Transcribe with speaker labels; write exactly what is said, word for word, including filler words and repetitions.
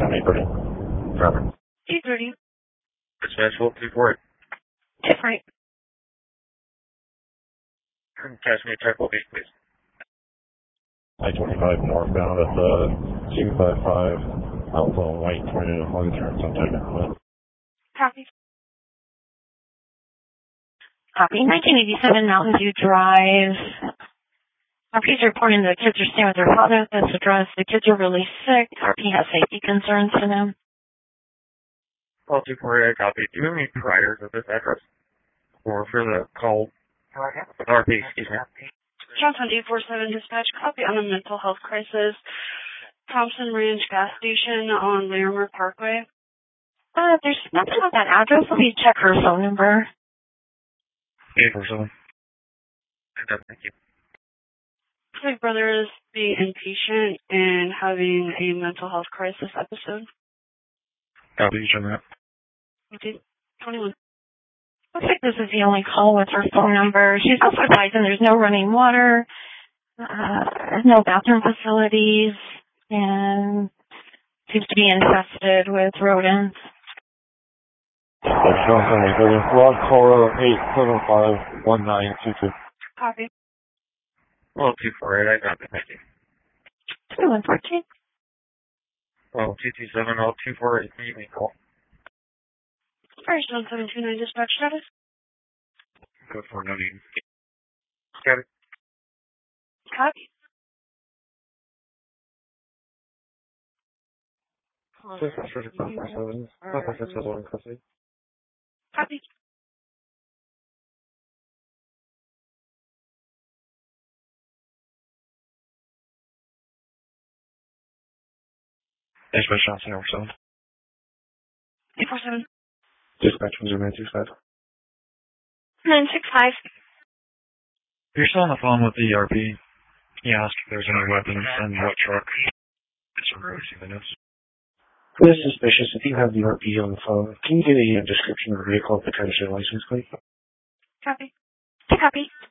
Speaker 1: eight thirty. Traffic.
Speaker 2: eight thirty.
Speaker 1: Dispatch twelve two four eight.
Speaker 2: Different.
Speaker 1: Catch me at type eight, please. I twenty-five northbound at the two five five Alpha White Tornado Hog Turns on Tiger.
Speaker 2: Copy. Copy. nineteen eighty-seven Mountain View Drive. R P's reporting the kids are staying with their father at this address. The kids are really sick. R P has safety concerns for them.
Speaker 1: twelve two four eight, copy. Do you have any priors at this address? Or for the call? With R P, excuse me.
Speaker 2: Johnson eight four seven dispatch, copy on a mental health crisis. Thompson Ranch gas station on Larimer Parkway. Uh, there's nothing on that address. Let me check her phone number.
Speaker 1: eight four seven. Thank you.
Speaker 2: My brother is being inpatient and having a mental health crisis episode.
Speaker 1: Copy, you show that.
Speaker 2: Okay, twenty-one. Looks like this is the only call with her phone number. She's also advising there's no running water, uh, no bathroom facilities, and seems to be infested with rodents.
Speaker 1: Log call eight seven five one nine two two.
Speaker 2: Copy.
Speaker 1: Well, two four eight, I got it, thank you.
Speaker 2: two one fourteen.
Speaker 1: Well, two two seven, oh, two four eight, you may call.
Speaker 2: First one seven two nine dispatch status.
Speaker 1: Go for no need. Got it.
Speaker 2: Copy. Copy.
Speaker 1: Dispatch Johnson over seven.
Speaker 2: eight four seven.
Speaker 1: Dispatch was nine six five.
Speaker 2: nine six five.
Speaker 1: You're still on the phone with the E R P. He asked if there's any weapons and what truck. It's a road, see the notes.
Speaker 3: This is suspicious. If you have the E R P on the phone, can you give a description of the vehicle and potential license plate?
Speaker 2: Copy. Copy.